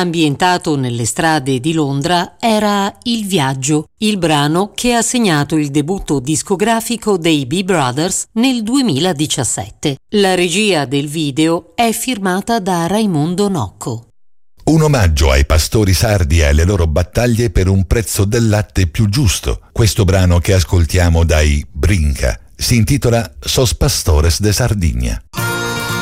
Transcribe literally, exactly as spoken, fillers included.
ambientato nelle strade di Londra, era Il Viaggio, il brano che ha segnato il debutto discografico dei Bee Brothers nel duemiladiciassette. La regia del video è firmata da Raimondo Nocco. Un omaggio ai pastori sardi e alle loro battaglie per un prezzo del latte più giusto. Questo brano che ascoltiamo dai Brinca si intitola Sos Pastores de Sardigna.